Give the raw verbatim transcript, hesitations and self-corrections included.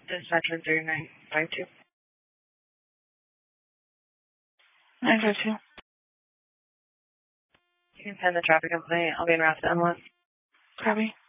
Dispatcher three nine five two. nine five two. You can send the traffic complaint. I'll be in route to M one. Copy.